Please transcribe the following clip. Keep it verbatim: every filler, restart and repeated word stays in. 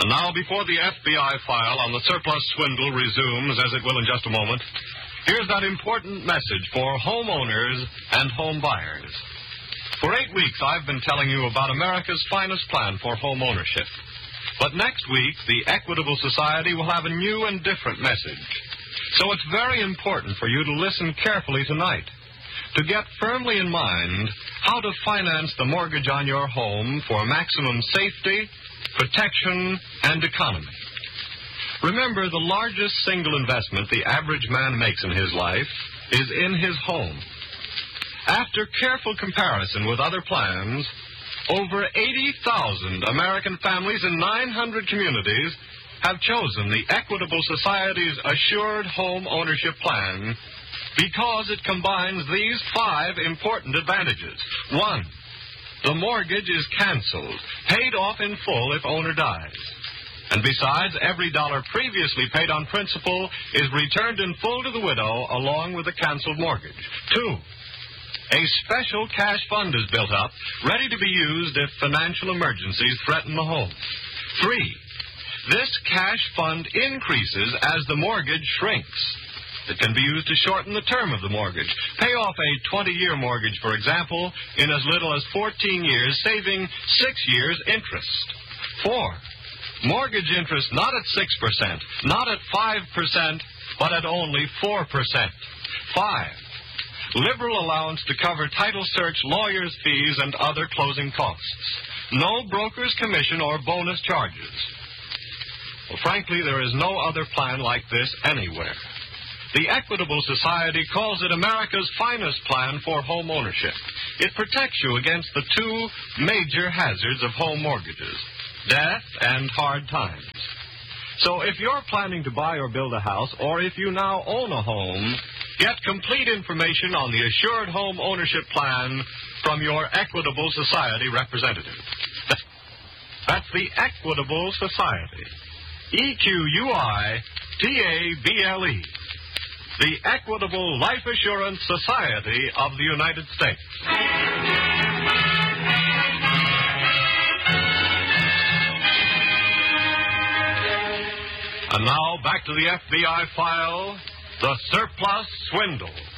And now, before the F B I file on the surplus swindle resumes, as it will in just a moment, here's that important message for homeowners and home buyers. For eight weeks, I've been telling you about America's finest plan for home ownership. But next week, the Equitable Society will have a new and different message. So it's very important for you to listen carefully tonight, to get firmly in mind how to finance the mortgage on your home for maximum safety, protection, and economy. Remember, the largest single investment the average man makes in his life is in his home. After careful comparison with other plans, over eighty thousand American families in nine hundred communities have chosen the Equitable Society's Assured Home Ownership Plan because it combines these five important advantages. One, the mortgage is canceled, paid off in full if owner dies. And besides, every dollar previously paid on principal is returned in full to the widow along with the canceled mortgage. Two, a special cash fund is built up, ready to be used if financial emergencies threaten the home. Three, this cash fund increases as the mortgage shrinks. It can be used to shorten the term of the mortgage. Pay off a twenty-year mortgage, for example, in as little as fourteen years, saving six years' interest. Four, mortgage interest not at six percent, not at five percent, but at only four percent. Five, liberal allowance to cover title search, lawyers' fees, and other closing costs. No broker's commission or bonus charges. Well, frankly, there is no other plan like this anywhere. The Equitable Society calls it America's finest plan for home ownership. It protects you against the two major hazards of home mortgages, death and hard times. So if you're planning to buy or build a house, or if you now own a home, get complete information on the Assured Home Ownership Plan from your Equitable Society representative. That's the Equitable Society. E Q U I T A B L E. The Equitable Life Assurance Society of the United States. And now, back to the F B I file, The Surplus Swindle.